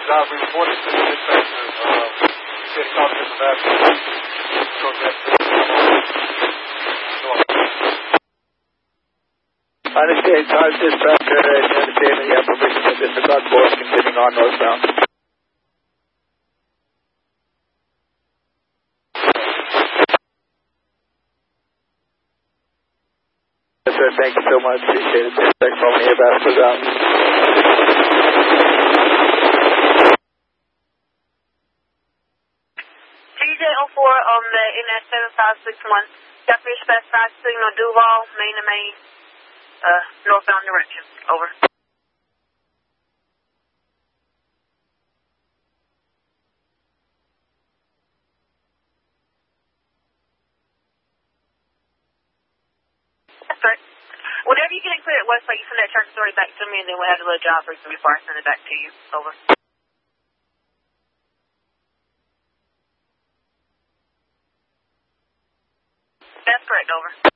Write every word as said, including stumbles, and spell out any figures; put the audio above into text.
job reported to the dispatcher. Uh, get caught in the bathroom. So that's Understand, charge dispatcher, and you understand that you have permission to disregard board continuing on northbound. Yes, sir, thank you so much. Appreciate it. Thanks for calling me about it. T J oh four on the N S seven five six one. Got your specified signal Duval, main to main, uh, northbound direction. Over. That's right. Whenever you get it clear at Westlake, you send that tracking story back to me, and then we'll have a little job for you before I send it back to you. Over. That's correct. Over.